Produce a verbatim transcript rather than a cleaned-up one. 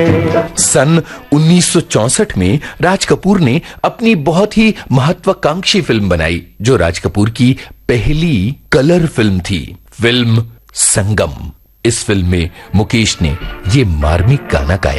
सन उन्नीस सौ चौसठ में राज कपूर ने अपनी बहुत ही महत्वाकांक्षी फिल्म बनाई, जो राज कपूर की पहली कलर फिल्म थी, फिल्म संगम। इस फिल्म में मुकेश ने ये मार्मिक गाना गाया।